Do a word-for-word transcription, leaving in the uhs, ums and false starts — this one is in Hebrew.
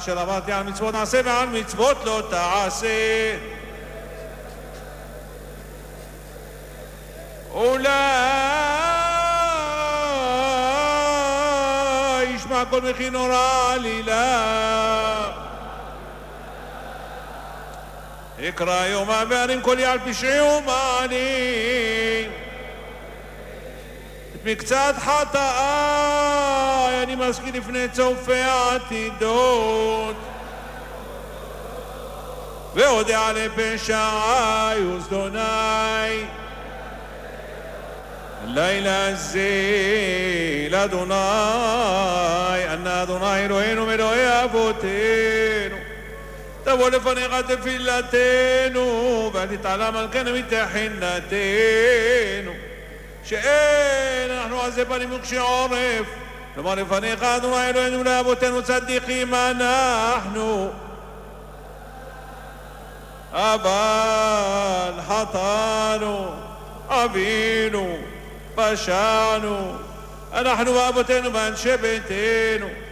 אשר אמרתי על מצוות נעשה ועל מצוות לא תעשה. אולי ישמע כל מחי נורא עלילה. אקרא יומם וארים קולי על פשעי ומעני. את מקצת חטאי אני מזכיר לפני צופי העתידות, ואודה לפשעי וזדוני. לילה זה לאדוני, אנא אדוני אלוהינו מאלוהי אבותינו. תבוא לפניך תפילתנו, ואל תתעלם מלכנו מתחנתנו, שאין אנחנו עזי פנים וקשי עורף. לומר לפניך אדוני אלוהינו לאבותינו צדיקים אנחנו, אבל חטאנו, עווינו, פשענו, אנחנו ואבותינו ואנשי ביתנו.